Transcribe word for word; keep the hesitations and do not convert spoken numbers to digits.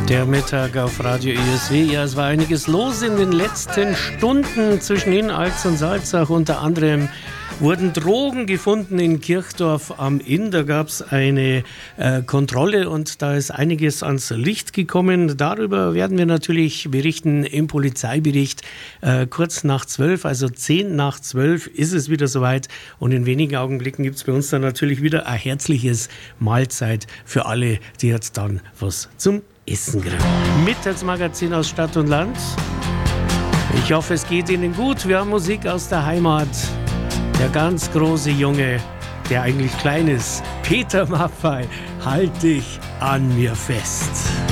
Der Mittag auf Radio E S W. Ja, es war einiges los in den letzten Stunden zwischen Inalz und Salzach. Unter anderem wurden Drogen gefunden in Kirchdorf am Inn. Da gab es eine äh, Kontrolle und da ist einiges ans Licht gekommen. Darüber werden wir natürlich berichten im Polizeibericht. Äh, kurz nach zwölf, also zehn nach zwölf ist es wieder soweit. Und in wenigen Augenblicken gibt es bei uns dann natürlich wieder ein herzliches Mahlzeit für alle, die jetzt dann was zum Essen kriegen. Mittagsmagazin aus Stadt und Land. Ich hoffe, es geht Ihnen gut. Wir haben Musik aus der Heimat. Der ganz große Junge, der eigentlich klein ist, Peter Maffay, halt dich an mir fest.